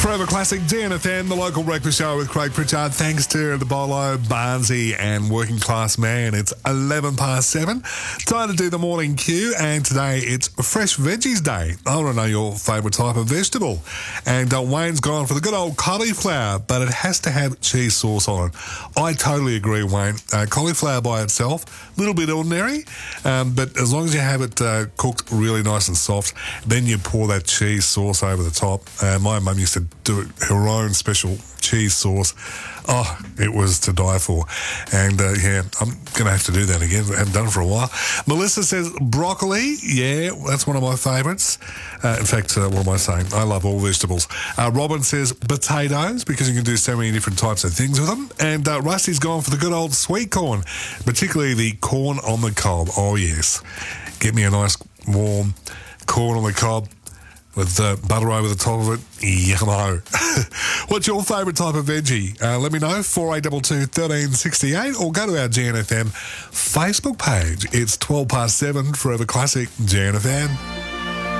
Forever Classic DNFM, the local breakfast show with Craig Pritchard. Thanks to the Bolo, Barnsey and Working Class Man. It's 7:11. Time to do the morning queue, and today it's Fresh Veggies Day. I want to know your favourite type of vegetable. And Wayne's gone for the good old cauliflower, but it has to have cheese sauce on it. I totally agree, Wayne. Cauliflower by itself, a little bit ordinary, but as long as you have it cooked really nice and soft, then you pour that cheese sauce over the top. My mum used to do it, her own special cheese sauce. Oh, it was to die for. And, yeah, I'm going to have to do that again. I haven't done it for a while. Melissa says broccoli. Yeah, that's one of my favourites. In fact, what am I saying? I love all vegetables. Robin says potatoes, because you can do so many different types of things with them. And Rusty's gone for the good old sweet corn, particularly the corn on the cob. Oh, yes. Get me a nice warm corn on the cob with butter over the top of it. Yummo. What's your favourite type of veggie? Let me know, 4822 1368, or go to our GNFM Facebook page. It's 7:12, Forever Classic GNFM.